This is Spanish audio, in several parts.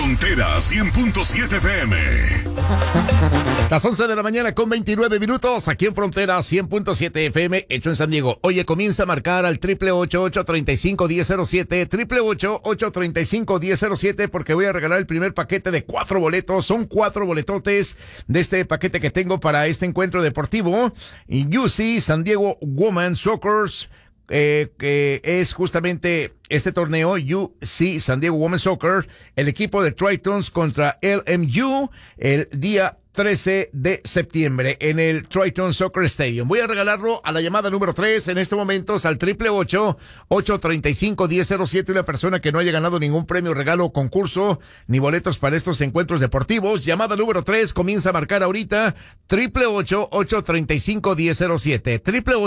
Frontera 100.7 FM. Las 11 de la mañana con 29 minutos, aquí en Frontera 100.7 FM, hecho en San Diego. Oye, comienza a marcar al 888-835-1007, 888-835-1007, porque voy a regalar el primer paquete de 4 boletos. Son 4 boletotes de este paquete que tengo para este encuentro deportivo. Y UC San Diego Women's Soccer, que es justamente este torneo, UC San Diego Women's Soccer, el equipo de Tritons contra LMU, el día 13 de septiembre en el Triton Soccer Stadium. Voy a regalarlo a la llamada número 3 en este momento al 888-835-1007. Una persona que no haya ganado ningún premio, regalo o concurso, ni boletos para estos encuentros deportivos. Llamada número 3 comienza a marcar ahorita 888-835-1007.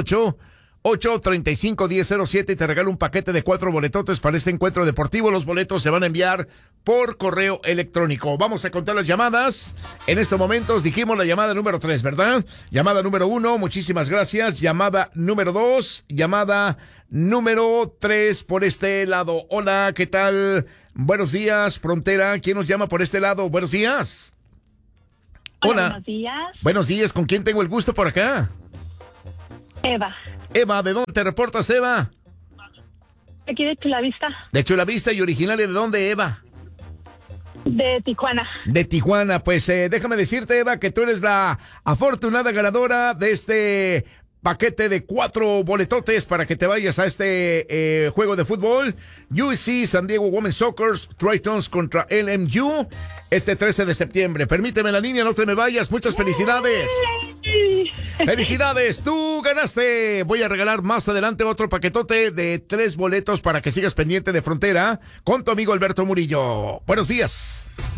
888-835-1007 y te regalo un paquete de 4 boletotes para este encuentro deportivo. Los boletos se van a enviar por correo electrónico. Vamos a contar las llamadas. En estos momentos dijimos la llamada número 3, ¿verdad? Llamada número 1, muchísimas gracias. Llamada número 2, llamada número 3 por este lado. Hola, ¿qué tal? Buenos días, Frontera. ¿Quién nos llama por este lado? Buenos días. Hola. Buenos días. Buenos días, ¿con quién tengo el gusto por acá? Eva. Eva, ¿de dónde te reportas, Eva? Aquí de Chula Vista. De Chula Vista, y originaria de dónde, Eva? De Tijuana. De Tijuana, pues déjame decirte, Eva, que tú eres la afortunada ganadora de este paquete de 4 boletotes para que te vayas a este juego de fútbol. UC San Diego Women's Soccer, Tritons contra LMU, este 13 de septiembre. Permíteme la línea, no te me vayas. Muchas felicidades. ¡Felicidades! ¡Tú ganaste! Voy a regalar más adelante otro paquetote de 3 boletos para que sigas pendiente de Frontera con tu amigo Alberto Murillo. Buenos días.